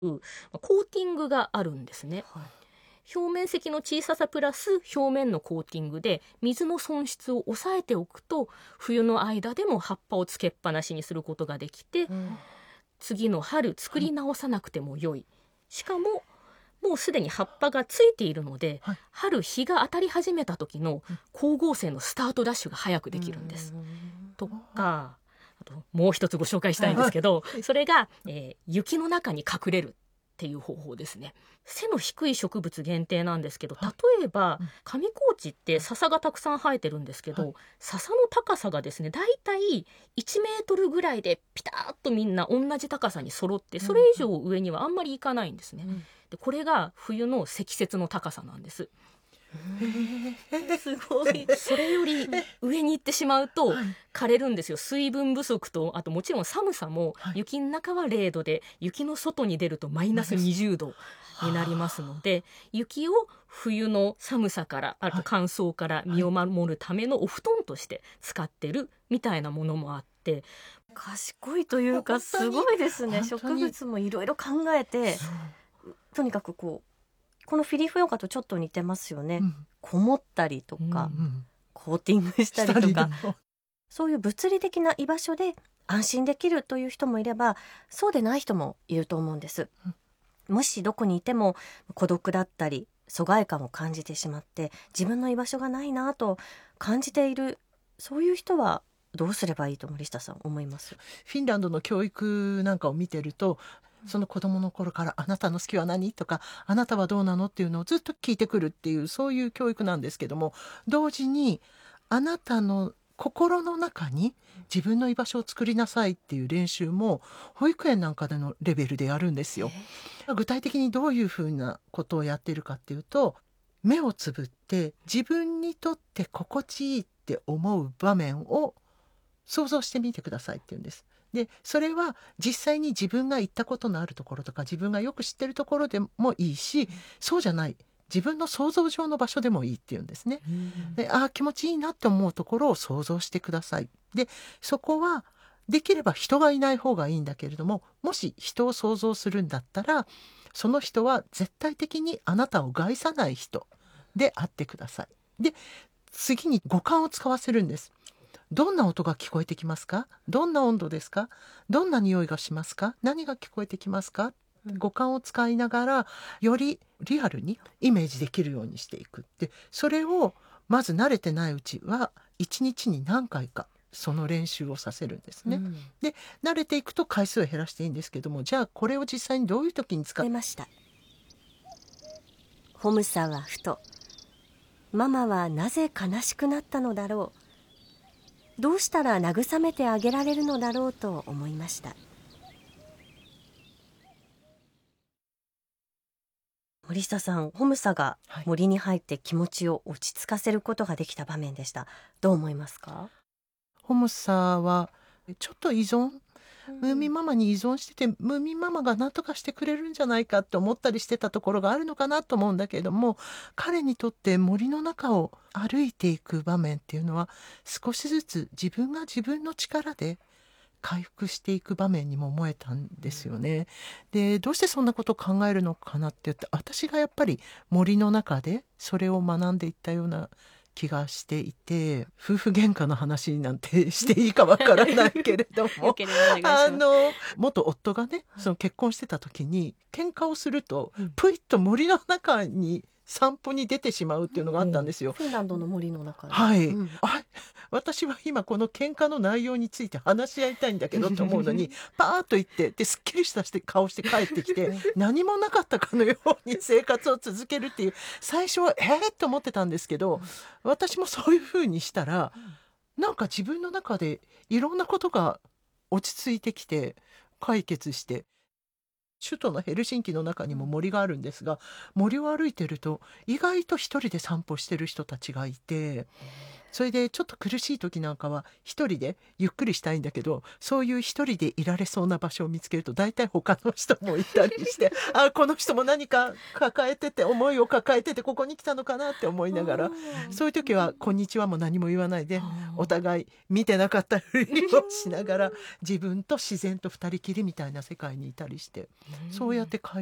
コーティングがあるんですね。 はい。 表面積の小ささプラス表面のコーティングで水の損失を抑えておくと、冬の間でも葉っぱをつけっぱなしにすることができて、次の春作り直さなくても良い。しかももうすでに葉っぱがついているので、 はい、 春日が当たり始めた時の光合成のスタートダッシュが早くできるんです。とか、あともう一つご紹介したいんですけど、それが、雪の中に隠れるっていう方法ですね。背の低い植物限定なんですけど、例えば上高地って笹がたくさん生えてるんですけど、笹の高さがですね、だいたい1メートルぐらいでピタッとみんな同じ高さに揃って、それ以上上にはあんまりいかないんですね。でこれが冬の積雪の高さなんです。 すごい。 それより上に行ってしまうと枯れるんですよ。水分不足と、あともちろん寒さも、雪の中は0度で雪の外に出るとマイナス20度になりますので、雪を冬の寒さから、あと乾燥から身を守るためのお布団として使ってるみたいなものもあって、 賢いというかすごいですね。植物もいろいろ考えて、とにかくこのフィリフヨガとちょっと似てますよね。こもったりとか、コーティングしたりとか、そういう物理的な居場所で安心できるという人もいれば、そうでない人もいると思うんです。もしどこにいても孤独だったり疎外感を感じてしまって自分の居場所がないなと感じている、そういう人はどうすればいいと森下さん思います？ フィンランドの教育なんかを見てると、その子供の頃からあなたの好きは何とか、あなたはどうなのっていうのをずっと聞いてくるっていう、そういう教育なんですけども、同時にあなたの心の中に自分の居場所を作りなさいっていう練習も保育園なんかでのレベルでやるんですよ。具体的にどういうふうなことをやってるかっていうと、目をつぶって自分にとって心地いいって思う場面を想像してみてくださいって言うんです。で、それは実際に自分が行ったことのあるところとか自分がよく知ってるところでもいいし、そうじゃない自分の想像上の場所でもいいっていうんですね。で、気持ちいいなって思うところを想像してください。で、そこはできれば人がいない方がいいんだけれども、もし人を想像するんだったら、その人は絶対的にあなたを害さない人であってください。で、次に五感を使わせるんです。どんな音が聞こえてきますか？どんな温度ですか？どんな匂いがしますか？何が聞こえてきますか？五感を使いながらよりリアルにイメージできるようにしていくって、それをまず慣れてないうちは1日に何回かその練習をさせるんですね。で、慣れていくと回数を減らしていいんですけども、じゃあこれを実際にどういう時に使出ました。ホムサはふと、ママはなぜ悲しくなったのだろう、どうしたら慰めてあげられるのだろうと思いました。森下さん、ホムサが森に入って気持ちを落ち着かせることができた場面でした。どう思いますか？ ホムサはちょっと依存、ムーミンママに依存してて、ムーミンママが何とかしてくれるんじゃないかって思ったりしてたところがあるのかなと思うんだけれども、彼にとって森の中を歩いていく場面っていうのは少しずつ自分が自分の力で回復していく場面にも思えたんですよね。で、どうしてそんなことを考えるのかなって言って、私がやっぱり森の中でそれを学んでいったような気がしていて、夫婦喧嘩の話なんてしていいかわからないけれども元夫がね、その結婚してた時に喧嘩をすると、ぷいっと森の中に散歩に出てしまうっていうのがあったんですよ。 フィンランドの森の中で。 はい、私は今この喧嘩の内容について話し合いたいんだけどと思うのにパーッと言って、ですっきりした顔して帰ってきて何もなかったかのように生活を続けるっていう、最初はと思ってたんですけど、私もそういう風にしたらなんか自分の中でいろんなことが落ち着いてきて解決して、首都のヘルシンキの中にも森があるんですが、森を歩いてると意外と一人で散歩してる人たちがいて、 それでちょっと苦しい時なんかは一人でゆっくりしたいんだけど、そういう一人でいられそうな場所を見つけると大体他の人もいたりしてあ、この人も何か抱えてて、思いを抱えててここに来たのかなって思いながら、そういう時はこんにちはも何も言わないで、お互い見てなかったふりをしながら自分と自然と二人きりみたいな世界にいたりして、そうやって解